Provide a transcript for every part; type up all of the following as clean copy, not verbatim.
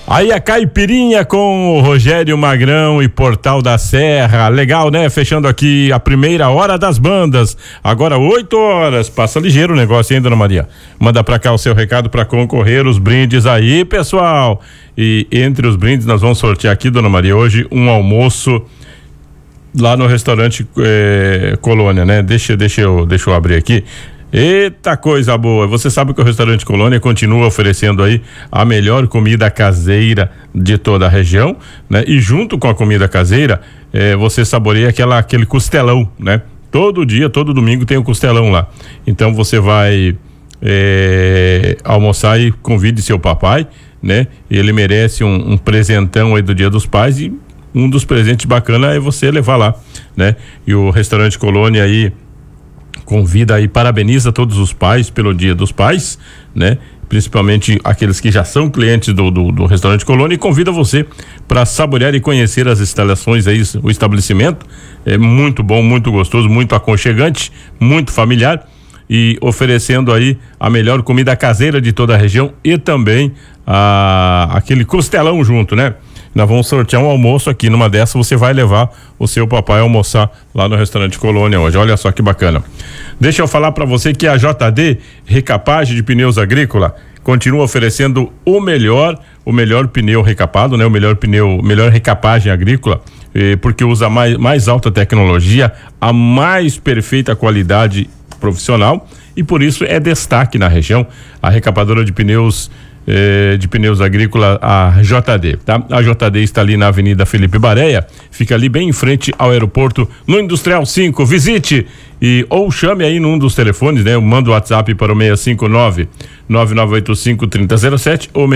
Aí a caipirinha com o Rogério Magrão e Portal da Serra, legal, né? Fechando aqui a primeira hora das bandas, agora 8 horas, passa ligeiro o negócio, hein, dona Maria? Manda pra cá o seu recado pra concorrer os brindes aí, pessoal. E entre os brindes nós vamos sortear aqui, dona Maria, hoje um almoço lá no restaurante Colônia, né? Deixa eu abrir aqui. Eita coisa boa, você sabe que o restaurante Colônia continua oferecendo aí a melhor comida caseira de toda a região, né? E junto com a comida caseira, você saboreia aquele costelão, né? Todo dia, todo domingo tem um costelão lá, então você vai almoçar e convide seu papai, né? Ele merece um presentão aí do Dia dos Pais e um dos presentes bacana é você levar lá, né? E o restaurante Colônia aí convida aí, parabeniza todos os pais pelo Dia dos Pais, né? Principalmente aqueles que já são clientes do restaurante Colônia, e convida você para saborear e conhecer as instalações aí, o estabelecimento é muito bom, muito gostoso, muito aconchegante, muito familiar e oferecendo aí a melhor comida caseira de toda a região e também aquele costelão junto, né? Nós vamos sortear um almoço aqui, numa dessas você vai levar o seu papai a almoçar lá no restaurante Colônia hoje, olha só que bacana. Deixa eu falar para você que a JD Recapagem de Pneus Agrícola continua oferecendo o melhor pneu recapado, né? O melhor recapagem agrícola, porque usa mais alta tecnologia, a mais perfeita qualidade profissional e por isso é destaque na região, a recapadora de pneus agrícola, a JD, tá? A JD está ali na Avenida Felipe Bareia, fica ali bem em frente ao aeroporto, no Industrial 5, visite ou chame aí num dos telefones, né? Manda o WhatsApp para o 659-9985-3007 ou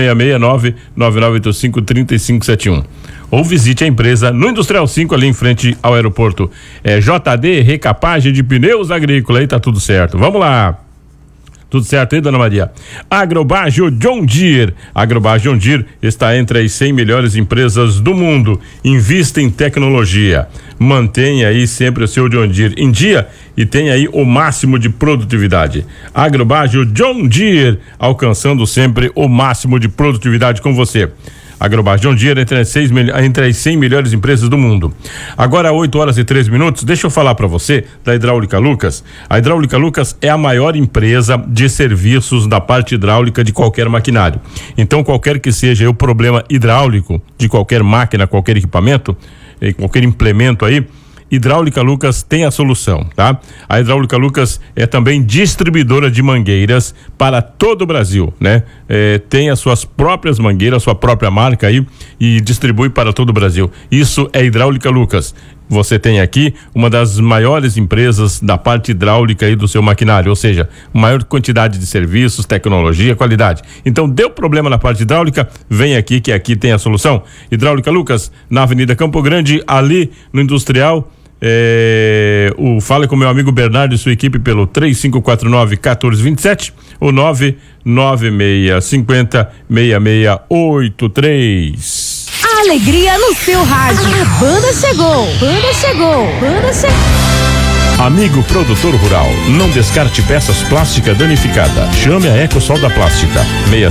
669-9985-3571 ou visite a empresa no Industrial 5 ali em frente ao aeroporto. JD Recapagem de Pneus Agrícola, aí tá tudo certo, vamos lá. Tudo certo aí, dona Maria? Agrobagio John Deere. Agrobagio John Deere está entre as 100 melhores empresas do mundo. Invista em tecnologia. Mantenha aí sempre o seu John Deere em dia e tenha aí o máximo de produtividade. Agrobagio John Deere, alcançando sempre o máximo de produtividade com você. Agrobagio John Deere entre as 100 melhores empresas do mundo. Agora 8 horas e 3 minutos, deixa eu falar para você da Hidráulica Lucas. A Hidráulica Lucas é a maior empresa de serviços da parte hidráulica de qualquer maquinário. Então, qualquer que seja o problema hidráulico de qualquer máquina, qualquer equipamento, qualquer implemento aí, Hidráulica Lucas tem a solução, tá? A Hidráulica Lucas é também distribuidora de mangueiras para todo o Brasil, né? Tem as suas próprias mangueiras, sua própria marca aí e distribui para todo o Brasil. Isso é Hidráulica Lucas. Você tem aqui uma das maiores empresas da parte hidráulica aí do seu maquinário, ou seja, maior quantidade de serviços, tecnologia, qualidade. Então, deu problema na parte hidráulica, vem aqui que aqui tem a solução. Hidráulica Lucas, na Avenida Campo Grande, ali no Industrial. Fala com meu amigo Bernardo e sua equipe pelo 3549-1427 ou 99650-6683. Alegria no seu rádio. A banda chegou. Banda chegou. Banda chegou. Amigo produtor rural, não descarte peças plásticas danificadas. Chame a Ecosol da Plástica.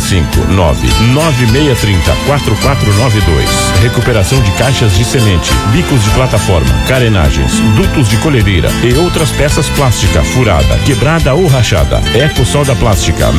659-9630-4492. Recuperação de caixas de semente, bicos de plataforma, carenagens, dutos de colhedeira e outras peças plásticas furada, quebrada ou rachada. Ecosol da Plástica.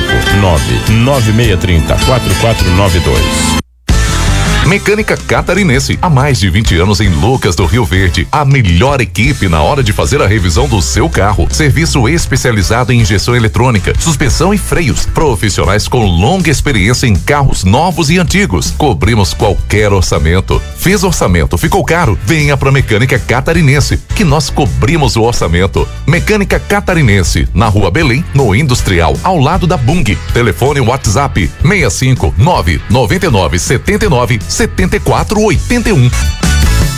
659-9630-4492. Mecânica Catarinense, há mais de 20 anos em Lucas do Rio Verde, a melhor equipe na hora de fazer a revisão do seu carro. Serviço especializado em injeção eletrônica, suspensão e freios. Profissionais com longa experiência em carros novos e antigos. Cobrimos qualquer orçamento. Fez orçamento, ficou caro? Venha pra Mecânica Catarinense, que nós cobrimos o orçamento. Mecânica Catarinense, na Rua Belém, no Industrial, ao lado da Bung. Telefone WhatsApp 659-9979-7481.